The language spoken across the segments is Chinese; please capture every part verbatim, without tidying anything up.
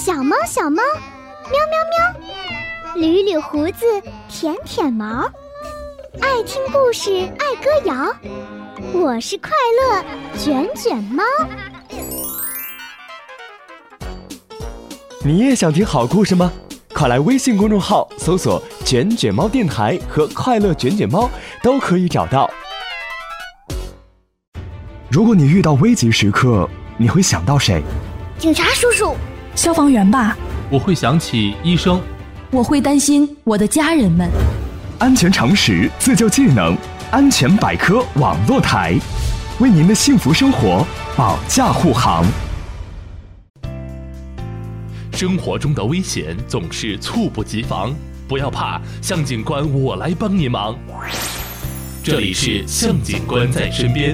小猫小猫，喵喵喵，捋捋胡子，舔舔毛，爱听故事，爱歌谣，我是快乐卷卷猫。 你也想听好故事吗？快来微信公众号搜索卷卷猫电台和快乐卷卷猫，都可以找到。如果你遇到危急时刻，你会想到谁？ 警察叔叔。 消防员吧。 我会想起医生。 我会担心我的家人们。 安全常识，自救技能，安全百科网络台，为您的幸福生活保驾护航。 生活中的危险总是猝不及防，不要怕，向警官我来帮你忙。这里是向警官在身边。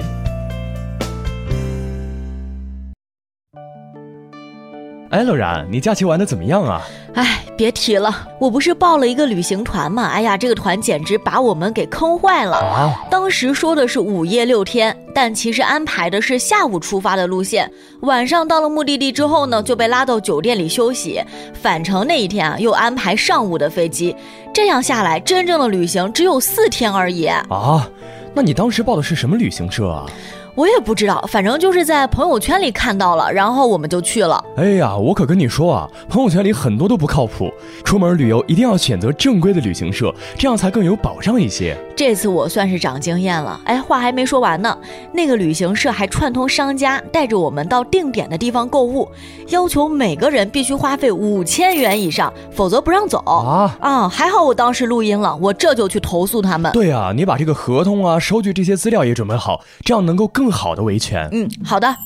哎，乐然，你假期玩得怎么样啊？ 哎，别提了，我不是报了一个旅行团嘛，哎呀，这个团简直把我们给坑坏了。 啊、 当时说的是五夜六天，但其实安排的是下午出发的路线，晚上到了目的地之后呢，就被拉到酒店里休息。返程那一天啊，又安排上午的飞机，这样下来，真正的旅行只有四天而已。 啊，那你当时报的是什么旅行社啊？ 我也不知道，反正就是在朋友圈里看到了，然后我们就去了。 哎呀，我可跟你说啊，朋友圈里很多都不靠谱，出门旅游一定要选择正规的旅行社，这样才更有保障一些。 这次我算是长经验了。哎，话还没说完呢，那个旅行社还串通商家，带着我们到定点的地方购物，要求每个人必须花费五千元以上，否则不让走。 啊啊，还好我当时录音了，我这就去投诉他们。 对啊，你把这个合同啊、收据这些资料也准备好，这样能够更好的维权。 嗯，好的。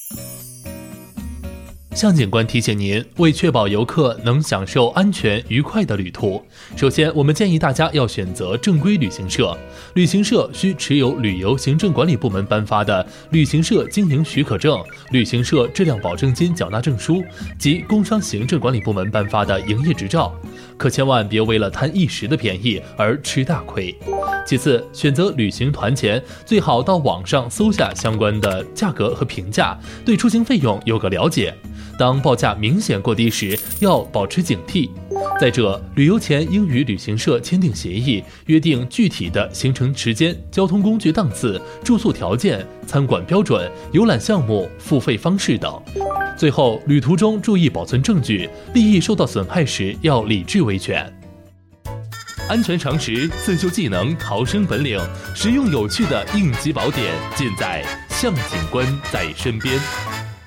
向警官提醒您，为确保游客能享受安全愉快的旅途，首先我们建议大家要选择正规旅行社。旅行社需持有旅游行政管理部门颁发的旅行社经营许可证、旅行社质量保证金缴纳证书及工商行政管理部门颁发的营业执照，可千万别为了贪一时的便宜而吃大亏。其次，选择旅行团前最好到网上搜下相关的价格和评价，对出行费用有个了解。当报价明显过低时，要保持警惕。再者，旅游前应与旅行社签订协议，约定具体的行程时间、交通工具档次、住宿条件、餐馆标准、游览项目、付费方式等。最后，旅途中注意保存证据，利益受到损害时要理智维权。安全常识、自救技能、逃生本领，实用有趣的应急宝典，尽在向警官在身边。